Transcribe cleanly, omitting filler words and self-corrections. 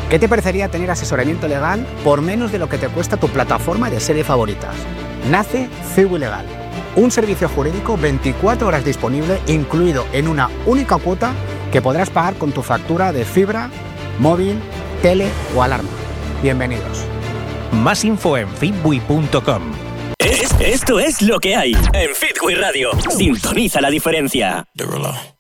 ¿Qué te parecería tener asesoramiento legal por menos de lo que te cuesta tu plataforma de serie favoritas? Nace Civil Legal, un servicio jurídico 24 horas disponible, incluido en una única cuota que podrás pagar con tu factura de fibra, móvil, tele o alarma. Bienvenidos. Más info en fitwi.com. Esto es lo que hay en Fitwi Radio. Sintoniza la diferencia.